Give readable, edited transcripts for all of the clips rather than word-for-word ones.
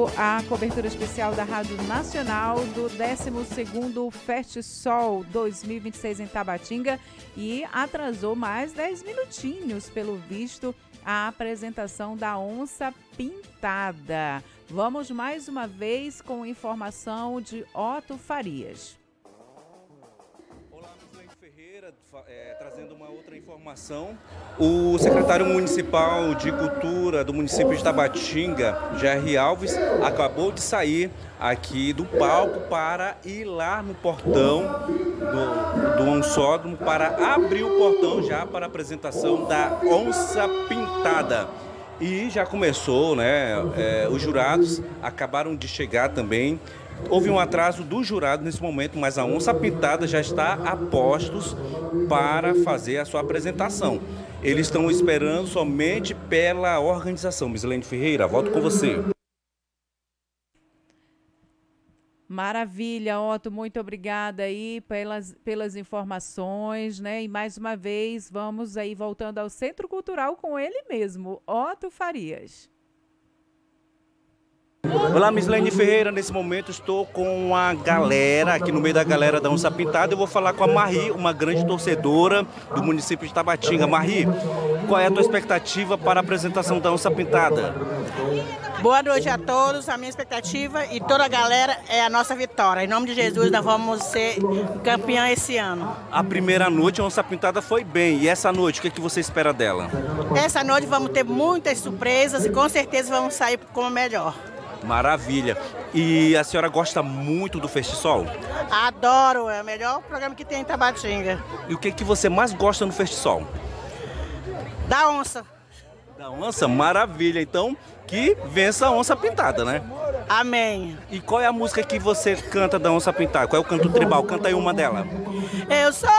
ouvindo a cobertura especial da Rádio Nacional do 12º FestSol 2026 em Tabatinga e atrasou mais 10 minutinhos, pelo visto, a apresentação da Onça Pintada. Vamos mais uma vez com informação de Otto Farias. Trazendo uma outra informação, o secretário municipal de Cultura do município de Tabatinga, Jerry Alves, acabou de sair aqui do palco para ir lá no portão do Onsódromo para abrir o portão já para a apresentação da Onça Pintada. E já começou, né? Os jurados acabaram de chegar também. Houve um atraso do jurado nesse momento, mas a Onça Pintada já está a postos para fazer a sua apresentação. Eles estão esperando somente pela organização. Mislene Ferreira, volto com você. Maravilha, Otto, muito obrigada aí pelas informações, né? E mais uma vez, vamos aí voltando ao Centro Cultural com ele mesmo, Otto Farias. Olá, Mislene Ferreira, nesse momento estou com a galera, aqui no meio da galera da Onça Pintada. Eu vou falar com a Marie, uma grande torcedora do município de Tabatinga. Marie, qual é a tua expectativa para a apresentação da Onça Pintada? Boa noite a todos, a minha expectativa e toda a galera é a nossa vitória. Em nome de Jesus, nós vamos ser campeão esse ano. A primeira noite a Onça Pintada foi bem, e essa noite, o que é que você espera dela? Essa noite vamos ter muitas surpresas e com certeza vamos sair como melhor. Maravilha. E a senhora gosta muito do FestSol? Adoro, é o melhor programa que tem em Tabatinga. E o que é que você mais gosta no FestSol? Da onça. Da onça? Maravilha. Então, que vença a Onça Pintada, né? Amém. E qual é a música que você canta da Onça Pintada? Qual é o canto tribal? Canta aí uma dela. Eu sou.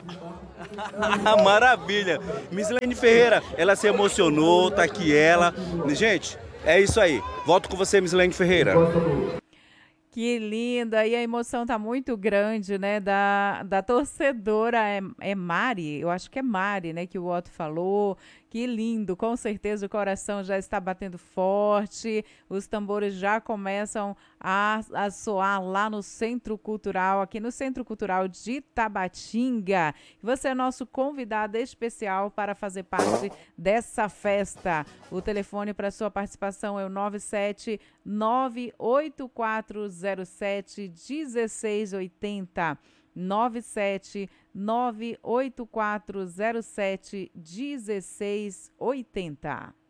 Maravilha. Mislene Ferreira, ela se emocionou, tá aqui ela. Gente, é isso aí. Volto com você, Mislene Ferreira. Que linda, e a emoção tá muito grande, né, da torcedora, é Mari, eu acho que é Mari, né, que o Otto falou. Que lindo, com certeza o coração já está batendo forte, os tambores já começam a soar lá no Centro Cultural, aqui no Centro Cultural de Tabatinga. Você é nosso convidado especial para fazer parte dessa festa. O telefone para sua participação é o 97984071680. 97984071680.